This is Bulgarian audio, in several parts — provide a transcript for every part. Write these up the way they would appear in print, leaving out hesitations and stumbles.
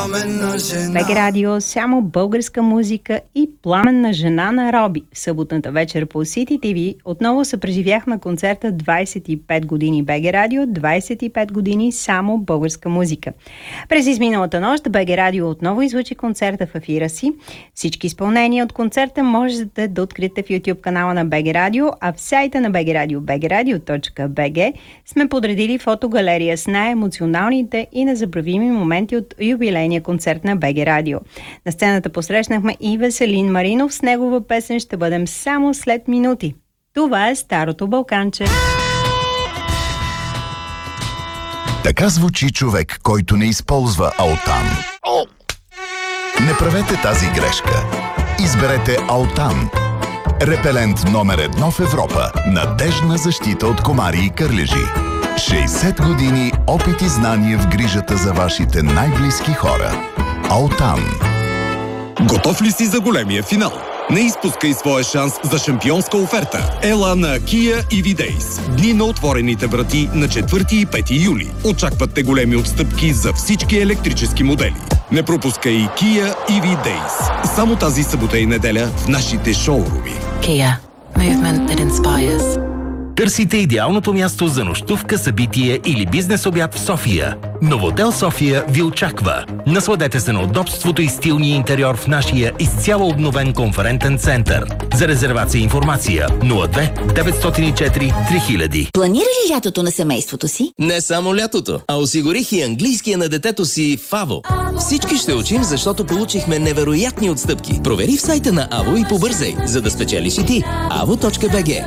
БГ Радио, само българска музика и пламенна жена на Роби. В съботната вечер по City TV отново се преживяхме концерта 25 години БГ Радио, 25 години само българска музика. През изминалата нощ БГ Радио отново излъчи концерта в ефира си. Всички изпълнения от концерта можете да откриете в YouTube канала на БГ Радио, а в сайта на БГ Радио, bgradio.bg, сме подредили фотогалерия с най-емоционалните и незабравими моменти от юбилейния концерт на БГ Радио. На сцената посрещнахме и Веселин Маринов. С негова песен ще бъдем само след минути. Това е Старото Балканче. Така звучи човек, който не използва Алтан. Не правете тази грешка. Изберете Алтан. Репелент номер 1 в Европа. Надеждна защита от комари и кърлежи. 60 години опит и знание в грижата за вашите най-близки хора. Алтан. Готов ли си за големия финал? Не изпускай своя шанс за шампионска оферта. Ела на Kia EV Days. Дни на отворените врати на 4 и 5 юли. Очакват те големи отстъпки за всички електрически модели. Не пропускай Kia EV Days. Само тази събота и неделя в нашите шоуруми. Kia. Movement that inspires. Търсите идеалното място за нощувка, събитие или бизнес обяд в София. Новотел София ви очаква. Насладете се на удобството и стилния интериор в нашия изцяло обновен конферентен център. За резервация и информация 02 904 3000. Планира ли лятото на семейството си? Не само лятото, а осигурих и английския на детето си в АВО. Всички ще учим, защото получихме невероятни отстъпки. Провери в сайта на АВО и побързай, за да спечелиш и ти. avo.bg.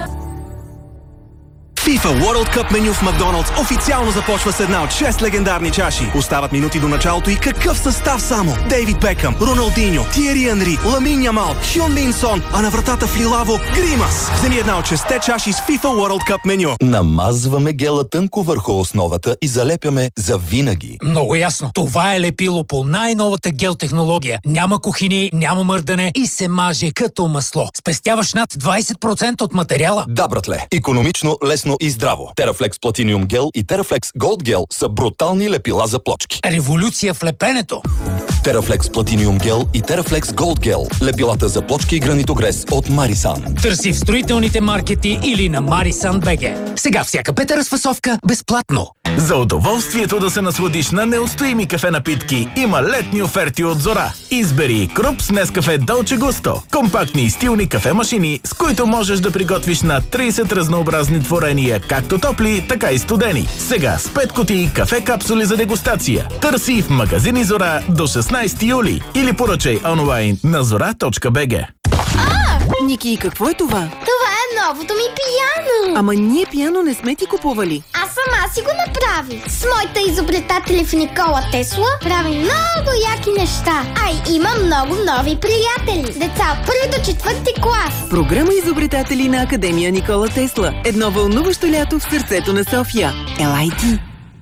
FIFA World Cup меню в Макдоналдс официално започва с една от 6 легендарни чаши. Остават минути до началото и какъв състав само? Дейвид Бекъм, Роналдиньо, Тиери Анри, Ламин Ямал, Хюн Мин Сон, а на вратата в Лилаво Гримас. Вземи една от 6 чаши с FIFA World Cup меню. Намазваме гела тънко върху основата и залепяме за винаги. Много ясно. Това е лепило по най-новата гел технология. Няма кухини, няма мърдане и се маже като масло. Спестяваш над 20% от материала. Да, братле. Икономично, лесно и здраво. Терафлекс Platinum Gel и Терафлекс Gold Gel са брутални лепила за плочки. Революция в лепенето. Терафлекс Platinum Gel и Терафлекс Gold Gel. Лепилата за плочки и гранитогрес от Марисан. Търси в строителните маркети или на Marisan.bg. Сега всяка пета разфасовка безплатно. За удоволствието да се насладиш на неустоими кафе напитки има летни оферти от Зора. Избери Круп с Нескафе Долче Густо. Компактни и стилни кафе-машини, с които можеш да приготвиш на 30 разнообразни творения, както топли, така и студени. Сега с 5 кутии кафе капсули за дегустация. Търси в магазини Зора до 16 юли или поръчай онлайн на zora.bg. Ники, какво е това? Това е новото ми пияно. Ама ние пияно не сме ти купували. Аз сама си го направих. С моите изобретатели в Никола Тесла правим много яки неща. Има много нови приятели. Деца от 1 до 4 клас. Програма Изобретатели на Академия Никола Тесла. Едно вълнуващо лято в сърцето на София. Елай ти!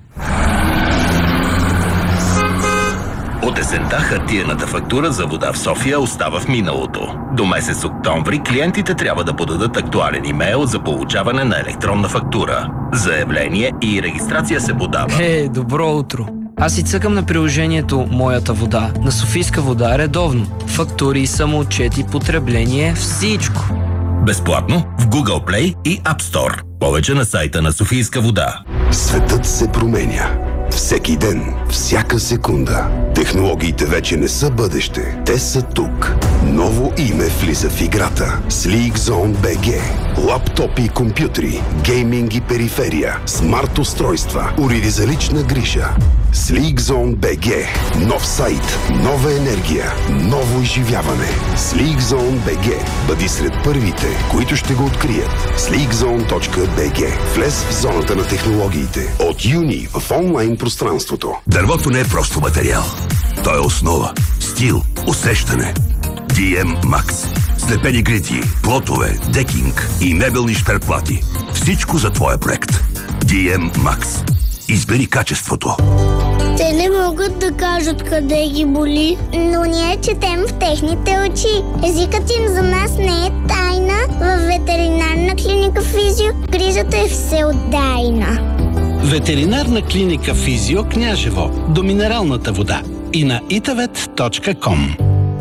От есента хартиената фактура за вода в София остава в миналото. До месец октомври клиентите трябва да подадат актуален имейл за получаване на електронна фактура. Заявление и регистрация се подава. Добро утро! Аз си цъкам на приложението Моята вода, на Софийска вода редовно. Фактури, самоотчети, потребление, всичко. Безплатно в Google Play и App Store. Повече на сайта на Софийска вода. Светът се променя. Всеки ден, всяка секунда. Технологиите вече не са бъдеще. Те са тук. Ново име влиза в играта. Sleek Zone BG. Лаптопи и компютри, гейминг и периферия, смарт устройства, уреди за лична грижа. Sleek Zone BG. Нов сайт, нова енергия, ново изживяване. Sleek Zone BG. Бъди сред първите, които ще го открият. sleekzone.bg. Влез в зоната на технологиите. От юни в онлайн пространството. Дървото не е просто материал. То е основа, стил, усещане. DM Max. Слепени грити, плотове, декинг и мебелни шперплати. Всичко за твоя проект. DM Max. Избери качеството. Те не могат да кажат къде ги боли, но ние четем в техните очи. Езикът им за нас не е тайна. Във ветеринарна клиника Физио грижата е всеотдайна. Ветеринарна клиника Физио Княжево. До минералната вода. и на itavet.com.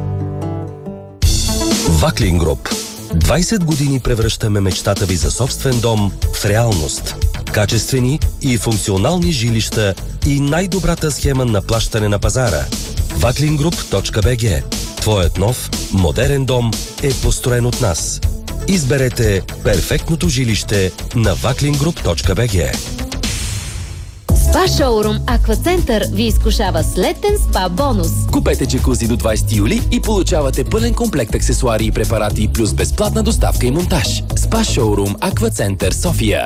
Ваклин Груп. 20 години превръщаме мечтата ви за собствен дом в реалност. Качествени и функционални жилища и най-добрата схема на плащане на пазара. Vaklingroup.bg. Твоят нов, модерен дом е построен от нас. Изберете перфектното жилище на vaklingroup.bg. Спа шоурум Аквацентър ви изкушава с летен спа бонус. Купете джакузи до 20 юли и получавате пълен комплект аксесуари и препарати плюс безплатна доставка и монтаж. Спа шоурум Аквацентър София.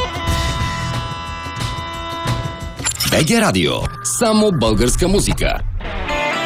БГ Радио. Само българска музика.